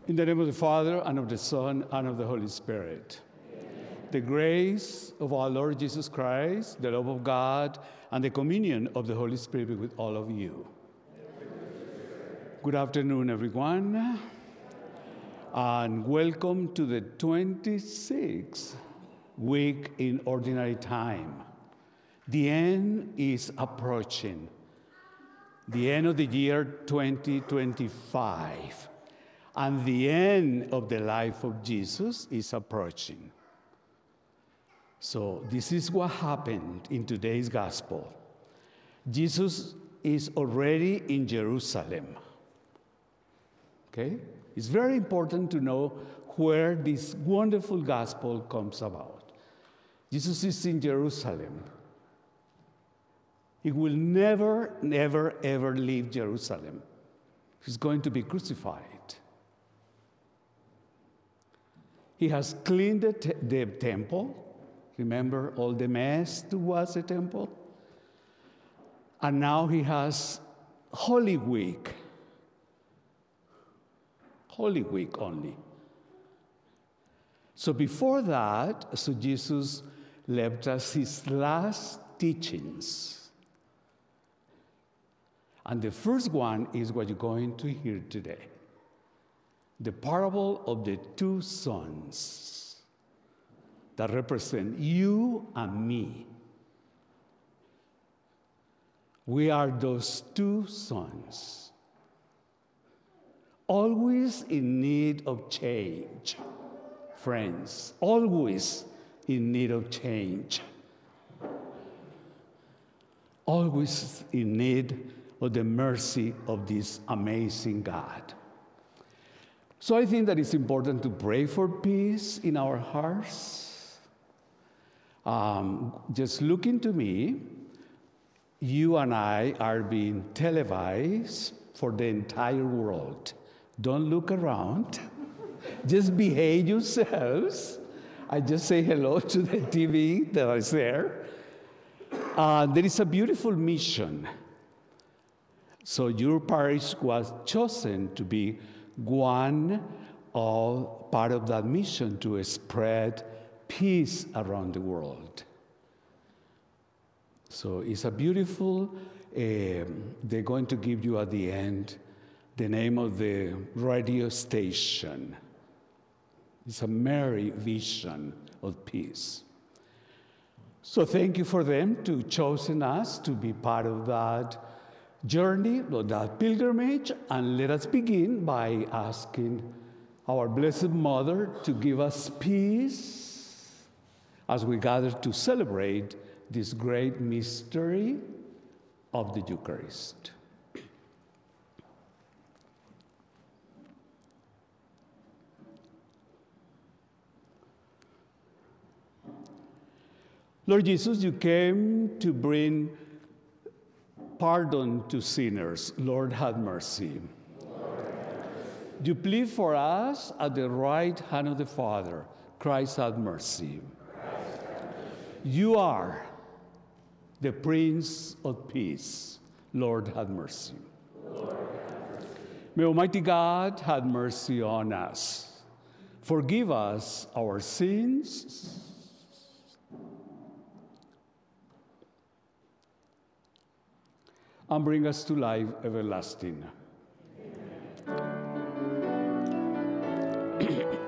In the name of the Father, and of the Son, and of the Holy Spirit. Amen. The grace of our Lord Jesus Christ, the love of God, and the communion of the Holy Spirit be with all of you. Good afternoon, everyone, and welcome to the 26th week in Ordinary Time. The end is approaching, the end of the year 2025. And the end of the life of Jesus is approaching. So this is what happened in today's gospel. Jesus is already in Jerusalem. Okay? It's very important to know where this wonderful gospel comes about. Jesus is in Jerusalem. He will never, never, ever leave Jerusalem. He's going to be crucified. He has cleaned the temple. Remember all the mess that was the temple? And now he has Holy Week. Holy Week only. So before that, Jesus left us his last teachings. And the first one is what you're going to hear today. The parable of the two sons that represent you and me. We are those two sons, always in need of change, friends, always in need of change, always in need of the mercy of this amazing God. So I think that it's important to pray for peace in our hearts. Just look into me. You and I are being televised for the entire world. Don't look around. Just behave yourselves. I just say hello to the TV that is there. There is a beautiful mission. So your parish was chosen to be one of part of that mission to spread peace around the world. So it's a beautiful, they're going to give you at the end the name of the radio station. It's a Mary Vision of Peace. So thank you for them to chosen us to be part of that journey, that pilgrimage, and let us begin by asking our Blessed Mother to give us peace as we gather to celebrate this great mystery of the Eucharist. Lord Jesus, you came to bring pardon to sinners. Lord, have mercy. You plead for us at the right hand of the Father. Christ, have mercy. You are the Prince of Peace. Lord, have mercy. May Almighty God have mercy on us. Forgive us our sins, and bring us to life everlasting. Amen.